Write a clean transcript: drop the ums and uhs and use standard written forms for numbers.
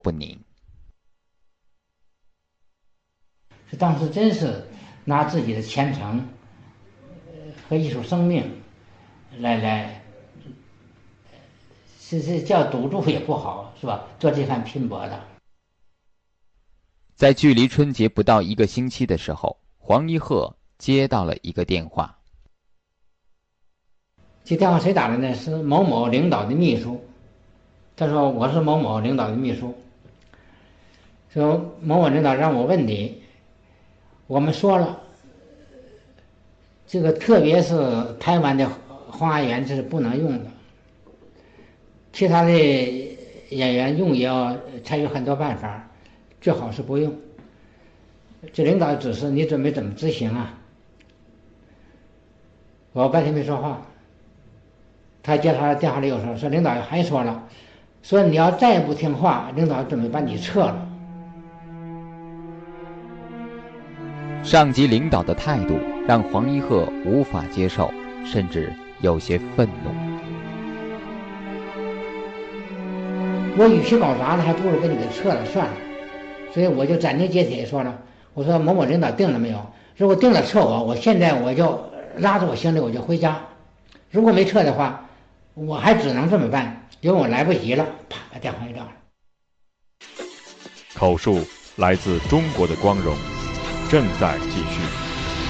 不宁。 当时真是拿自己的前程和艺术生命来，是叫赌注也不好，是吧？做这番拼搏的。 在距离春节不到1个星期的时候，黄一鹤接到了一个电话。 这电话谁打的呢？是某某领导的秘书。他说我是某某领导的秘书，说某某领导让我问你，我们说了，这个特别是台湾的花园这是不能用的，其他的演员用也要采取很多办法，最好是不用。这领导指示你准备怎么执行啊？我半天没说话。他接他的电话里又说领导还说了，说你要再不听话，领导准备把你撤了。 上级领导的态度让黄一鹤无法接受，甚至有些愤怒。 我与其搞砸了，还不如给你给撤了算了。所以我就斩钉截铁说了，我说某某领导定了没有？如果定了撤我现在我就拉着我行李我就回家。如果没撤的话，我还只能这么办，因为我来不及了。啪，把电话一撂了。 口述来自中国的光荣，正在继续。